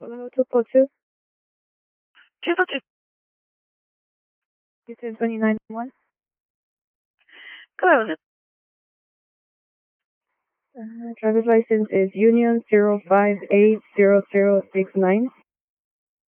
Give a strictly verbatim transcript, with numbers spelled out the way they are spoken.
Hello, two four two. two four two. You said twenty nine one. Go ahead. Uh, driver's license is Union zero five eight zero zero six nine.